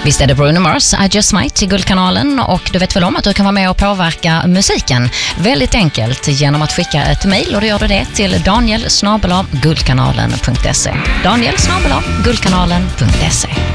Visst är det Bruno Mars, I Just Might i Guldkanalen, och du vet väl om att du kan vara med och påverka musiken väldigt enkelt genom att skicka ett mejl, och då gör du det till daniel@guldkanalen.se. daniel@guldkanalen.se.